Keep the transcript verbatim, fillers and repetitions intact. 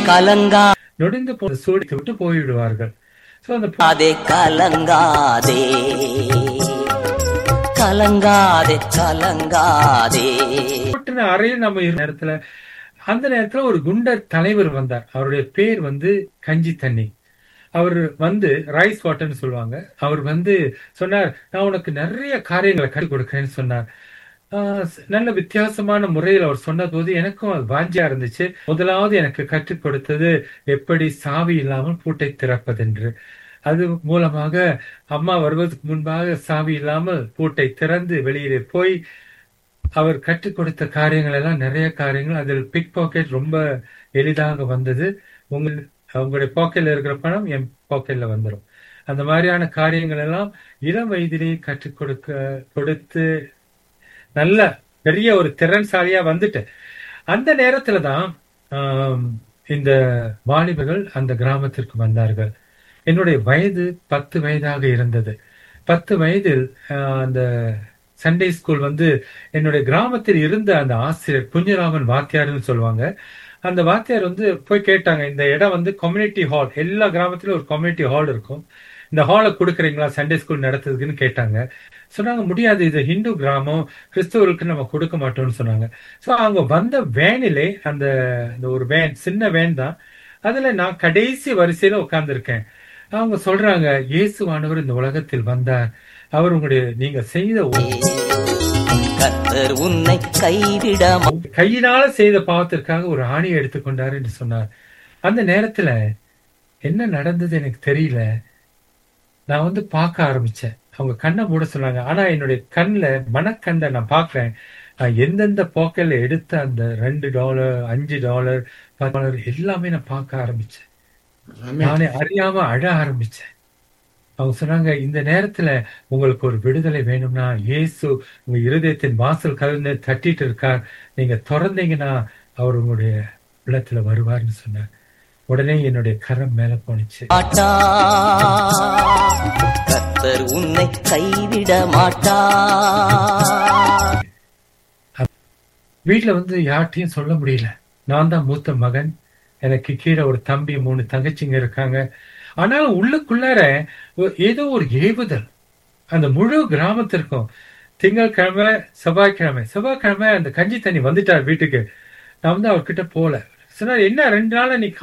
கலங்கா நொடிந்து போ சூடித்து விட்டு போய்விடுவார்கள். So, அந்த போ- அதே கலங்காதே கலங்காதே கலங்காதே. போட்டின அறையில் நம்ம இருந்த நேரத்துல அந்த நேரத்துல ஒரு குண்டர் தலைவர் வந்தார். அவருடைய பேர் வந்து கஞ்சி தண்ணி. அவர் வந்து ரைஸ் வாட்டர்னு சொல்லுவாங்க. அவர் வந்து சொன்னார், நான் உனக்கு நிறைய காரியங்களை கற்றுக் கொடுக்கிறேன்னு சொன்னார். ஆஹ் ஸ்- நல்ல வித்தியாசமான முறையில் அவர் சொன்னபோது எனக்கும் அது வாஞ்சியா இருந்துச்சு. முதலாவது எனக்கு கற்றுக் கொடுத்தது எப்படி சாவி இல்லாமல் பூட்டை திறப்பதென்று. அது மூலமாக அம்மா வருவதற்கு முன்பாக சாவி இல்லாமல் பூட்டை திறந்து வெளியிலே போய் அவர் கற்றுக் கொடுத்த காரியங்கள் எல்லாம் நிறைய காரியங்கள். அதில் பிக் பாக்கெட் ரொம்ப எளிதாக வந்தது. உங்க உங்களுடைய பாக்கெட்ல இருக்கிற பணம் என் பாக்கெட்ல வந்துடும். அந்த மாதிரியான காரியங்கள் எல்லாம் இளம் வயதிலேயே கற்றுக் கொடுக்க கொடுத்து நல்ல பெரிய ஒரு திறன்சாலியா வந்துட்டு அந்த நேரத்துல தான் ஆம், இந்த வாலிபர்கள் அந்த கிராமத்திற்கு வந்தார்கள். என்னுடைய வயது பத்து வயதாக இருந்தது. பத்து வயதில் ஆஹ், அந்த சண்டே ஸ்கூல் வந்து என்னுடைய கிராமத்தில் இருந்த அந்த ஆசிரியர் குஞ்சுராமன் வாத்தியார்னு சொல்லுவாங்க. அந்த வாத்தியார் வந்து போய் கேட்டாங்க, இந்த இடம் வந்து கம்யூனிட்டி ஹால், எல்லா கிராமத்திலும் ஒரு கம்யூனிட்டி ஹால் இருக்கும், இந்த ஹாலை கொடுக்குறீங்களா சண்டே ஸ்கூல் நடத்துறதுக்குன்னு கேட்டாங்க. சொன்னாங்க, முடியாது, இது ஹிந்து கிராமம், கிறிஸ்தவர்களுக்கு நம்ம கொடுக்க மாட்டோம்னு சொன்னாங்க. ஸோ அவங்க வந்த வேனிலே அந்த இந்த ஒரு வேன், சின்ன வேன் தான், அதுல நான் கடைசி வரிசையில உட்கார்ந்துருக்கேன். அவங்க சொல்றாங்க, இயேசுவானவர் இந்த உலகத்தில் வந்தார், அவர் உங்களுடைய நீங்க செய்த கர்த்தர் உன்னை கைவிட மா- கையினால செய்த பாவத்திற்காக ஒரு ஆணியை எடுத்துக்கொண்டார் என்று சொன்னார். அந்த நேரத்துல என்ன நடந்தது எனக்கு தெரியல. நான் வந்து பார்க்க ஆரம்பிச்சேன். அவங்க கண்ணை மூட சொன்னாங்க. ஆனா என்னுடைய கண்ணுல மனக்கண்ணை நான் பார்க்கிறேன். நான் எந்தெந்த பாக்கெட்ல எடுத்த அந்த ரெண்டு டாலர், அஞ்சு டாலர், பத்து டாலர் எல்லாமே நான் பார்க்க ஆரம்பிச்சேன். நானே அறியாம அழ ஆரம்பிச்சேன். அவங்க சொன்னாங்க, இந்த நேரத்துல உங்களுக்கு ஒரு விடுதலை வேணும்னா இயேசு உங்க இருதயத்தின் வாசல் கதவு தட்டிட்டு இருக்கார், நீங்க திறந்தீங்கன்னா அவர் உங்களுடைய உள்ளத்துல வருவார்னு சொன்னார். உடனே என்னுடைய கரம் மேல போனுச்சு. மாட்டா கர்த்தர் உன்னை கைவிட மாட்டா. வீட்டுல வந்து யார்கிட்டயும் சொல்ல முடியல. நான் தான் மூத்த மகன், எனக்கு கீழே ஒரு தம்பி, மூணு தங்கச்சிங்க இருக்காங்க. ஆனாலும் உள்ளுக்குள்ளார ஒ- ஏதோ ஒரு ஏவுதல் அந்த முழு கிராமத்திற்கும். திங்கட்கிழமை, செவ்வாய்க்கிழமை செவ்வாய்க்கிழமை அந்த கஞ்சி தண்ணி வந்துட்டார் வீட்டுக்கு. நான் வந்து அவர்கிட்ட போல. சொன்னார், என்ன ரெண்டு நாளா நீ